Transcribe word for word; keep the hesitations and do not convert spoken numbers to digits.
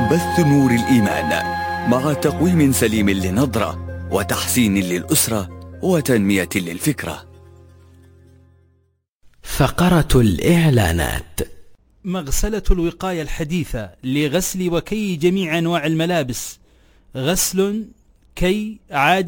بث نور الإيمان مع تقويم سليم للنظرة وتحسين للأسرة وتنمية للفكرة. فقرة الإعلانات. مغسلة الوقاية الحديثة لغسل وكي جميع أنواع الملابس، غسل كي عادي